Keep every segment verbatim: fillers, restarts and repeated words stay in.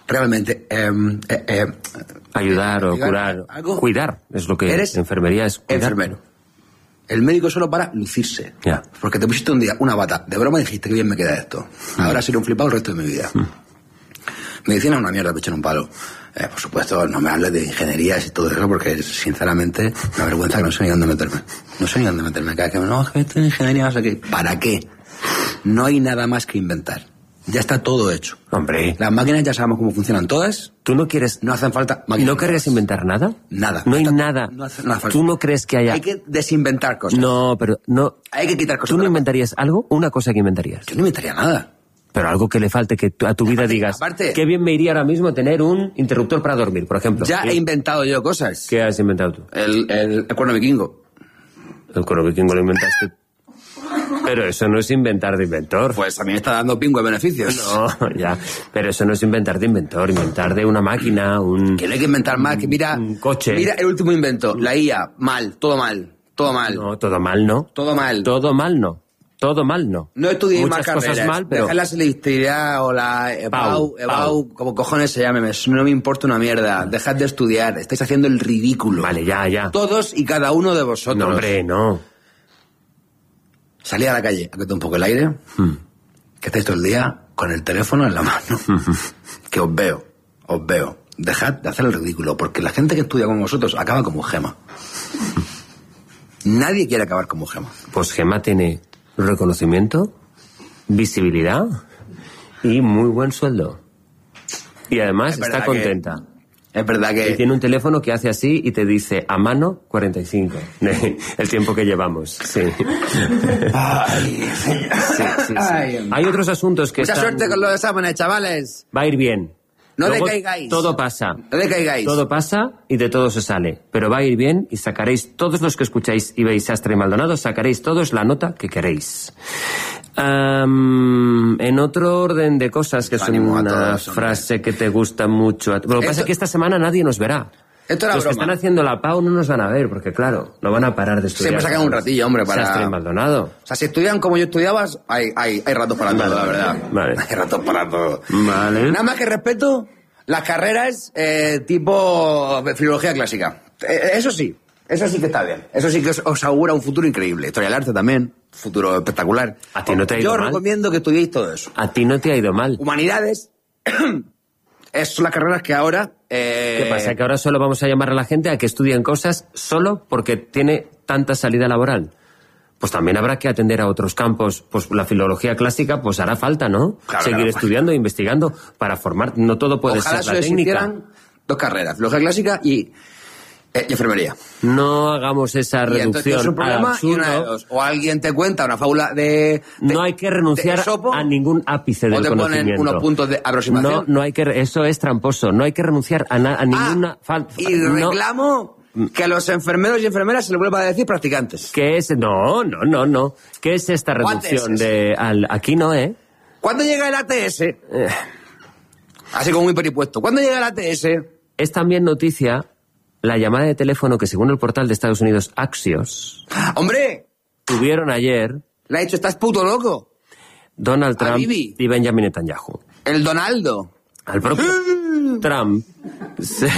realmente eh, eh, eh, ayudar o curar. Algo, cuidar es lo que eres enfermería es cuidar. Enfermero. El médico solo para lucirse. Yeah. Porque te pusiste un día una bata de broma y dijiste que bien me queda esto. Mm. Ahora seré un flipado el resto de mi vida. Mm. Medicina es una mierda, pecho en un palo. Eh, por supuesto, no me hables de ingenierías y todo eso, porque sinceramente una vergüenza que no sé ni dónde meterme. No sé ni dónde meterme. Cada vez que me no, que esto es ingeniería, no sé qué. ¿Para qué? No hay nada más que inventar. Ya está todo hecho. Hombre. Las máquinas ya sabemos cómo funcionan todas. ¿Tú no quieres...? No hacen falta máquinas. ¿No querrías inventar nada? Nada. No hay está, nada. No hace nada falta. ¿Tú no crees que haya...? Hay que desinventar cosas. No, pero no... Hay que quitar cosas. ¿Tú no inventarías algo? Una cosa que inventarías. Yo no inventaría nada. Pero algo que le falte, que a tu vida aparte, digas, aparte, qué bien me iría ahora mismo tener un interruptor para dormir, por ejemplo. Ya ¿Qué? he inventado yo cosas. ¿Qué has inventado tú? El, el, el cuerno vikingo. El cuerno vikingo lo inventaste. Pero eso no es inventar de inventor. Pues a mí me está dando pingüe beneficios. No, ya. Pero eso no es inventar de inventor. Inventar de una máquina, un... Que no hay que inventar más, que mira... Un coche. Mira el último invento, la I A. Mal, todo mal, todo mal. No, todo mal no. Todo mal. Todo mal no. Todo mal no. No estudiéis Muchas más carreras. cosas mal, pero... Dejad la selectividad o la E B A U, E B A U, como cojones se llame, no me importa una mierda. Dejad de estudiar, estáis haciendo el ridículo. Vale, ya, ya. Todos y cada uno de vosotros. No, hombre, no. Salí a la calle a que te un poco el aire, hmm. que estáis todo el día con el teléfono en la mano. Que os veo, os veo. Dejad de hacer el ridículo, porque la gente que estudia con vosotros acaba como Gema. Nadie quiere acabar como Gema. Pues Gema tiene reconocimiento, visibilidad y muy buen sueldo. Y además está contenta. Que, es verdad que... Y tiene un teléfono que hace así y te dice a mano cuarenta y cinco. El tiempo que llevamos. Sí. Ay, sí, sí, sí. Ay, hay otros asuntos que Mucha están... suerte con los exámenes, chavales. Va a ir bien. No Luego, decaigáis. Todo pasa. No decaigáis. Todo pasa y de todo se sale. Pero va a ir bien y sacaréis, todos los que escucháis y veis Sastre y Maldonado, sacaréis todos la nota que queréis. Um, en otro orden de cosas, que es una todos, frase que te gusta mucho. Lo que Esto... pasa es que esta semana nadie nos verá. Esto era Los broma. que están haciendo la P A U no nos van a ver, porque claro, no van a parar de estudiar. Siempre sacan un ratillo, hombre, para... Sastre y Maldonado. O sea, si estudian como yo estudiaba, hay, hay, hay ratos para todo, la verdad. Vale. Hay ratos para todo. Vale. Nada más que respeto las carreras eh, tipo filología clásica. Eh, eso sí, eso sí que está bien. Eso sí que os, os augura un futuro increíble. Historia del arte también, futuro espectacular. A ti no te ha ido Yo mal. Yo recomiendo que estudiéis todo eso. A ti no te ha ido mal. Humanidades... Esas son las carreras que ahora... Eh... ¿Qué pasa? ¿Que ahora solo vamos a llamar a la gente a que estudien cosas solo porque tiene tanta salida laboral? Pues también habrá que atender a otros campos. Pues la filología clásica, pues hará falta, ¿no? Claro, Seguir claro, investigando e investigando para formar... No todo puede Ojalá ser la técnica. Dos carreras, filología clásica y... Eh, y enfermería. No hagamos esa y reducción es un problema al y una de dos. O alguien te cuenta una fábula de... de no hay que renunciar a ningún ápice del conocimiento. O te ponen unos puntos de aproximación. No, no hay que... Eso es tramposo. No hay que renunciar a, na, a ninguna... Ah, fal, y reclamo no. que a los enfermeros y enfermeras se les vuelva a decir practicantes. ¿Qué es? No, no, no, no. ¿Qué es esta reducción de... Al, aquí no, ¿eh? ¿Cuándo llega el A T S? Eh. Así como muy peripuesto. ¿Cuándo llega el A T S? Es también noticia... La llamada de teléfono que, según el portal de Estados Unidos Axios... ¡Hombre! Tuvieron ayer... Le ha dicho, ¿estás puto loco? Donald Trump y Benjamin Netanyahu. El Donaldo. Al propio Trump... Se...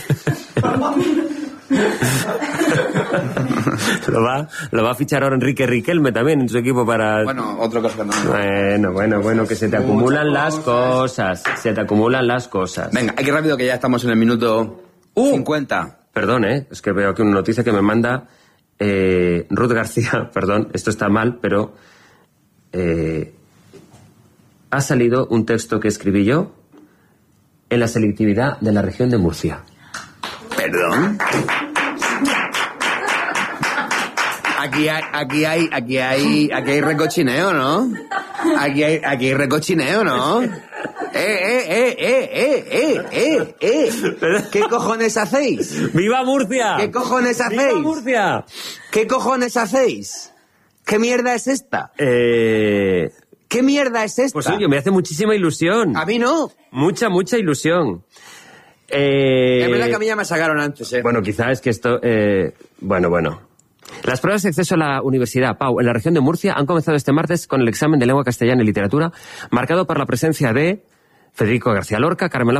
lo, va, lo va a fichar ahora Enrique Riquelme también en su equipo para... Bueno, otro caso que no. Bueno, bueno, bueno, que se te acumulan las cosas. Se te acumulan las cosas. Venga, hay que rápido que ya estamos en el minuto... Uh, cincuenta. Perdón, ¿eh? Es que veo aquí una noticia que me manda eh, Ruth García. Perdón, esto está mal, pero eh, ha salido un texto que escribí yo en la selectividad de la región de Murcia. ¿Perdón? Aquí hay, aquí hay, aquí hay, aquí hay recochineo, ¿no? Aquí hay, aquí hay recochineo, ¿no? ¡Eh, eh, eh, eh, eh, eh, eh, eh! ¿Qué cojones hacéis? ¡Viva Murcia! ¿Qué cojones hacéis? ¡Viva Murcia! ¿Qué cojones hacéis? ¿Qué mierda es esta? Eh... ¿Qué mierda es esta? Pues oye, me hace muchísima ilusión. A mí no. Mucha, mucha ilusión. Eh... Es verdad que a mí ya me sacaron antes, ¿eh? Bueno, quizá es que esto... Eh... Bueno, bueno... Las pruebas de acceso a la Universidad P A U en la región de Murcia han comenzado este martes con el examen de lengua castellana y literatura, marcado por la presencia de Federico García Lorca, Carmela